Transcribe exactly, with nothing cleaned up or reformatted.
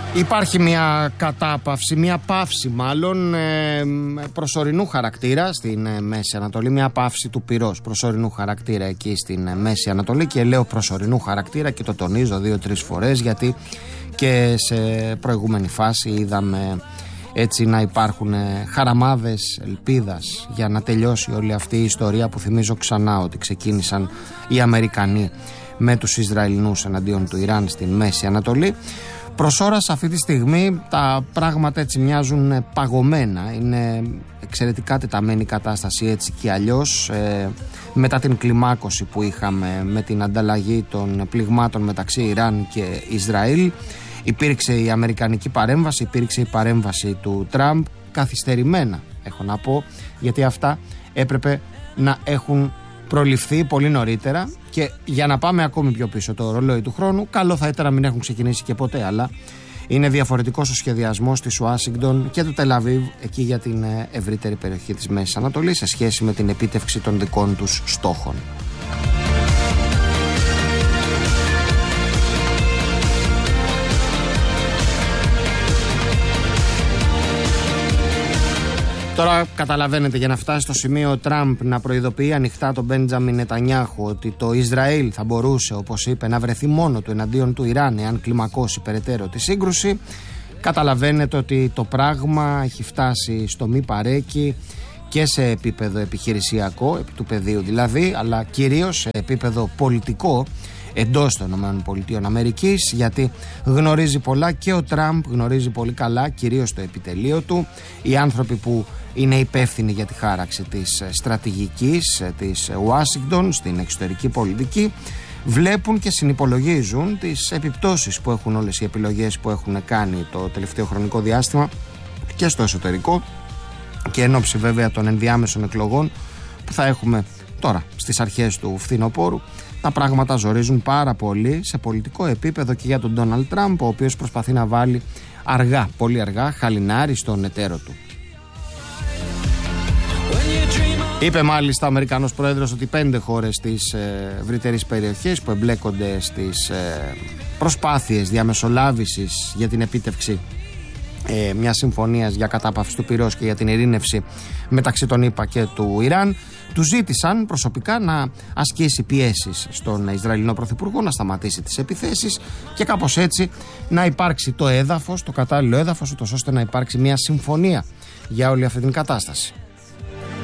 Υπάρχει μια κατάπαυση, μια παύση μάλλον ε, προσωρινού χαρακτήρα στην ε, Μέση Ανατολή, μια παύση του πυρός προσωρινού χαρακτήρα εκεί στην ε, Μέση Ανατολή, και λέω προσωρινού χαρακτήρα και το τονίζω δύο-τρεις φορές, γιατί και σε προηγούμενη φάση είδαμε έτσι να υπάρχουν ε, χαραμάδες ελπίδας για να τελειώσει όλη αυτή η ιστορία, που θυμίζω ξανά ότι ξεκίνησαν οι Αμερικανοί με τους Ισραηλινούς εναντίον του Ιράν στην Μέση Ανατολή. Προς ώρας αυτή τη στιγμή τα πράγματα έτσι μοιάζουν παγωμένα. Είναι εξαιρετικά τεταμένη η κατάσταση έτσι και αλλιώς. Ε, μετά την κλιμάκωση που είχαμε με την ανταλλαγή των πληγμάτων μεταξύ Ιράν και Ισραήλ, υπήρξε η αμερικανική παρέμβαση, υπήρξε η παρέμβαση του Τραμπ, καθυστερημένα έχω να πω, γιατί αυτά έπρεπε να έχουν προληφθεί πολύ νωρίτερα. Και για να πάμε ακόμη πιο πίσω το ρολόι του χρόνου, καλό θα ήταν να μην έχουν ξεκινήσει και ποτέ, αλλά είναι διαφορετικός ο σχεδιασμός της Ουάσιγκτον και του Τελαβίβ εκεί για την ευρύτερη περιοχή της Μέσης Ανατολής σε σχέση με την επίτευξη των δικών τους στόχων. Τώρα καταλαβαίνετε, για να φτάσει στο σημείο ο Τραμπ να προειδοποιεί ανοιχτά τον Μπέντζαμιν Νετανιάχου ότι το Ισραήλ θα μπορούσε, όπως είπε, να βρεθεί μόνο του εναντίον του Ιράν εάν κλιμακώσει περαιτέρω τη σύγκρουση, καταλαβαίνετε ότι το πράγμα έχει φτάσει στο μη παρέκει και σε επίπεδο επιχειρησιακό, επί του πεδίου δηλαδή, αλλά κυρίως σε επίπεδο πολιτικό εντός των ΗΠΑ, γιατί γνωρίζει πολλά και ο Τραμπ, γνωρίζει πολύ καλά κυρίως το επιτελείο του, οι άνθρωποι που είναι υπεύθυνοι για τη χάραξη της στρατηγικής της Ουάσιγκτον στην εξωτερική πολιτική, βλέπουν και συνυπολογίζουν τις επιπτώσεις που έχουν όλες οι επιλογές που έχουν κάνει το τελευταίο χρονικό διάστημα και στο εσωτερικό, και εν ώψη βέβαια των ενδιάμεσων εκλογών που θα έχουμε τώρα στις αρχές του φθινοπόρου. Τα πράγματα ζορίζουν πάρα πολύ σε πολιτικό επίπεδο και για τον Ντόναλντ Τραμπ, ο οποίος προσπαθεί να βάλει αργά, πολύ αργά, χαλινάρι στον εταίρο του. Είπε μάλιστα ο Αμερικανός Πρόεδρος ότι πέντε χώρες της ε, ευρύτερης περιοχής που εμπλέκονται στις ε, προσπάθειες διαμεσολάβησης για την επίτευξη ε, μιας συμφωνίας για κατάπαυση του πυρός και για την ειρήνευση μεταξύ των ΗΠΑ και του Ιράν, του ζήτησαν προσωπικά να ασκήσει πιέσεις στον Ισραηλινό Πρωθυπουργό να σταματήσει τις επιθέσεις και κάπως έτσι να υπάρξει το έδαφος, το κατάλληλο έδαφος, ούτως ώστε να υπάρξει μια συμφωνία για όλη αυτή την κατάσταση.